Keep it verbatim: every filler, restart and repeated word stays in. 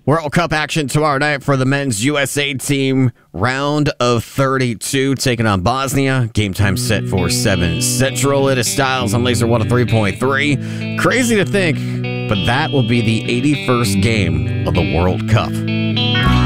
World Cup action tomorrow night for the men's U S A team. Round of thirty-two taking on Bosnia. Game time set for seven Central. It is Styles on Laser one oh three point three. Crazy to think, but that will be the eighty-first game of the World Cup.